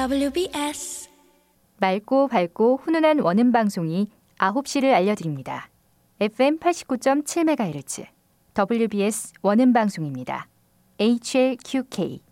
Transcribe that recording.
WBS 맑고 밝고 훈훈한 원음 방송이 9시를 알려드립니다. FM 89.7MHz WBS 원음 방송입니다. HLQK